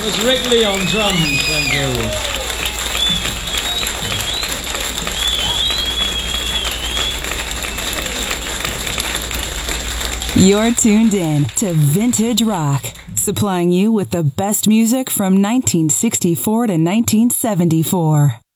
was Rick Lee on drums. Thank you. You're tuned in to Vintage Rock, supplying you with the best music from 1964 to 1974.